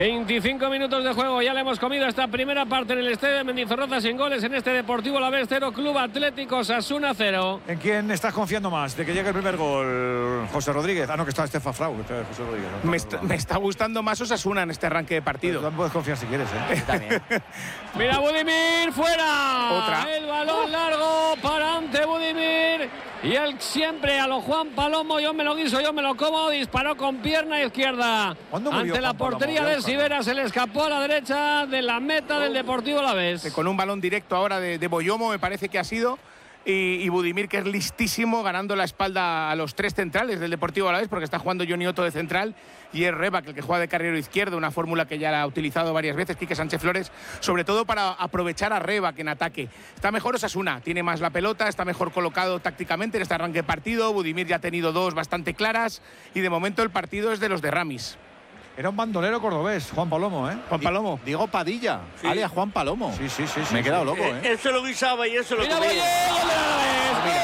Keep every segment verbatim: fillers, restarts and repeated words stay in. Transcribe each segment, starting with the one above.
veinticinco minutos de juego, ya le hemos comido esta primera parte en el estadio de Mendizorroza sin goles en este Deportivo Alavés cero, Club Atlético Osasuna cero. ¿En quién estás confiando más de que llegue el primer gol? José Rodríguez. Ah, no, que está Estefan Frau. José Rodríguez. No, me, está, me está gustando más Osasuna en este arranque de partido. Pues, puedes confiar si quieres, ¿eh? También. Mira, Budimir, fuera. Otra. El balón largo para ante Budimir. Y él siempre a lo Juan Palomo, yo me lo guiso, yo me lo como, disparó con pierna izquierda. Ante la portería de Sivera, se le escapó a la derecha de la meta del Deportivo Alavés. Con un balón directo ahora de, de Boyomo, me parece que ha sido. Y, y Budimir, que es listísimo, ganando la espalda a los tres centrales del Deportivo Alavés, porque está jugando Johnny Otto de central y es Rebac el que juega de carrilero izquierdo, una fórmula que ya la ha utilizado varias veces Quique Sánchez Flores, sobre todo para aprovechar a Rebac en ataque. Está mejor Osasuna, tiene más la pelota, está mejor colocado tácticamente en este arranque de partido. Budimir ya ha tenido dos bastante claras y de momento el partido es de los de Ramis. Era un bandolero cordobés, Juan Palomo, ¿eh? Juan Palomo. Diego Padilla, sí. alias Juan Palomo. Sí, sí, sí. sí Me he quedado sí. loco, ¿eh? Él se lo guisaba y él se lo Mira, comía. Boye, gol del Alavés.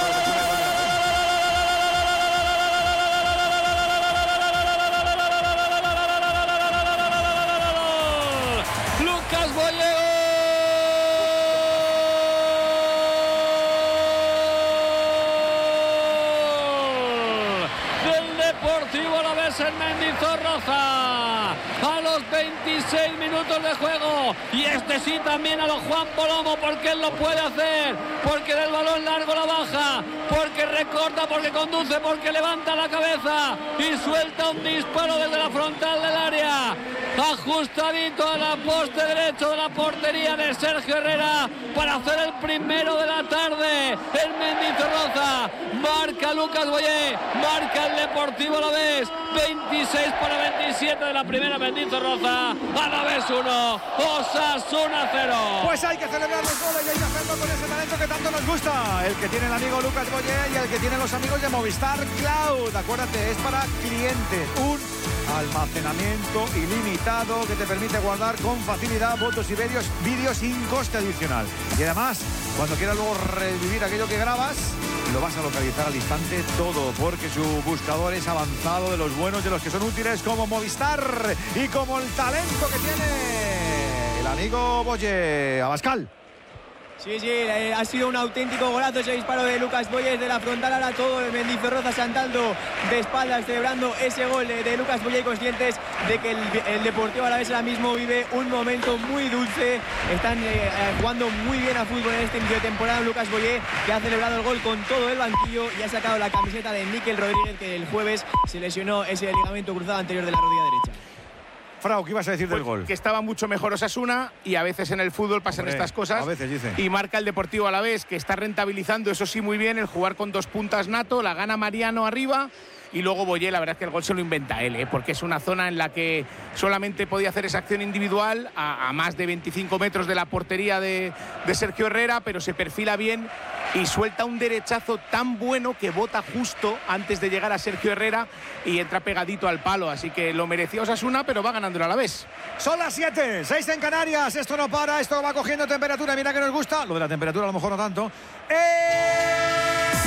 Lucas Boye. Del Deportivo Alavés en Mendizorroza. A los veintiséis minutos de juego. Y este sí también a los Juan Palomo, porque él lo puede hacer. Porque del balón largo la baja. Porque recorta, porque conduce, porque levanta la cabeza. Y suelta un disparo desde la frontal del área. Ajustadito a la poste derecho de la portería de Sergio Herrera. Para hacer el primero de la tarde. El Mendizorroza. Marca Lucas Boye. Marca el Deportivo Alavés. veintiséis para veintisiete de la primera Mendizorroza. Alavés uno, Osasuna cero. Pues hay que celebrar los goles y hay que hacerlo con ese talento que tanto nos gusta. El que tiene el amigo Lucas Boye y el que tiene los amigos de Movistar Cloud. Acuérdate, es para clientes. Un almacenamiento ilimitado que te permite guardar con facilidad fotos y vídeos, vídeos sin coste adicional. Y además, cuando quieras luego revivir aquello que grabas, lo vas a localizar al instante todo, porque su buscador es avanzado, de los buenos, de los que son útiles, como Movistar y como el talento que tiene el amigo Boye. Abascal. Sí, sí, eh, ha sido un auténtico golazo ese disparo de Lucas Boye de la frontal. Ahora todo el Mendizorroza saltando de espaldas, celebrando ese gol de, de Lucas Boye, conscientes de que el, el Deportivo Alavés ahora mismo vive un momento muy dulce. Están eh, jugando muy bien a fútbol en este inicio de temporada. Lucas Boye, que ha celebrado el gol con todo el banquillo y ha sacado la camiseta de Mikel Rodríguez, que el jueves se lesionó ese ligamento cruzado anterior de la rodilla derecha. Frau, ¿qué ibas a decir pues del gol? Que estaba mucho mejor Osasuna y a veces en el fútbol pasan Hombre, estas cosas. a veces dice. Y marca el Deportivo Alavés, que está rentabilizando, eso sí, muy bien, el jugar con dos puntas nato. La gana Mariano arriba. Y luego Boye, la verdad es que el gol se lo inventa él, ¿eh? Porque es una zona en la que solamente podía hacer esa acción individual a, a más de veinticinco metros de la portería de, de Sergio Herrera, pero se perfila bien y suelta un derechazo tan bueno que bota justo antes de llegar a Sergio Herrera y entra pegadito al palo. Así que lo mereció Osasuna, pero va ganando el Alavés. Son las siete, seis en Canarias. Esto no para, esto va cogiendo temperatura. Mira que nos gusta. Lo de la temperatura a lo mejor no tanto. ¡Eh!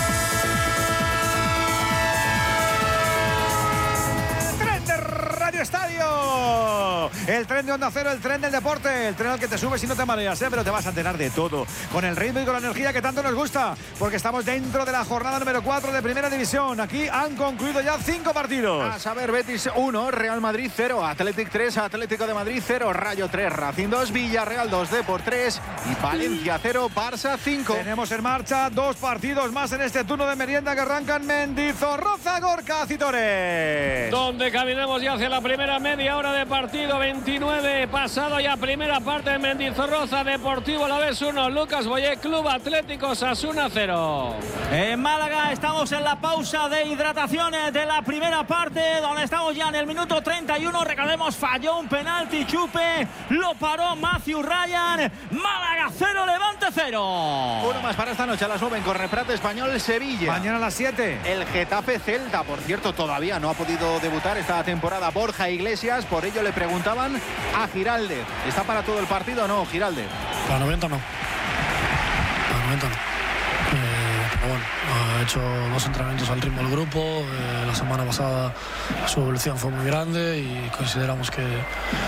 Estadio, el tren de Onda Cero, el tren del deporte, el tren al que te subes y no te mareas, ¿eh? Pero te vas a enterar de todo, con el ritmo y con la energía que tanto nos gusta, porque estamos dentro de la jornada número cuatro de Primera División. Aquí han concluido ya cinco partidos. A saber, Betis uno, Real Madrid cero, Athletic tres, Atlético de Madrid cero, Rayo tres, Racing dos, Villarreal dos, Depor tres y Valencia cero, Barça cinco. Tenemos en marcha dos partidos más en este turno de merienda que arrancan Mendizorroza, Gorka Citores. Donde caminamos ya hacia la primera media hora de partido, veintinueve pasado ya primera parte de Mendizorroza. Deportivo Alavés uno, Lucas Boye, Club Atlético Osasuna cero. En Málaga estamos en la pausa de hidratación de la primera parte, donde estamos ya en el minuto treinta y uno. Recordemos, falló un penalti Chupe, lo paró Matthew Ryan. Málaga cero, Levante cero. Uno más para esta noche a las nueve en Corneprat, Español Sevilla. Mañana a las siete. El Getafe Celta, por cierto, todavía no ha podido debutar esta temporada Borja Iglesias, por ello le preguntaban a Giraldez. ¿Está para todo el partido o no, Giraldez? Para noventa no. Para noventa no. Eh, bueno, ha hecho dos entrenamientos al ritmo del grupo. Eh, la semana pasada su evolución fue muy grande y consideramos que,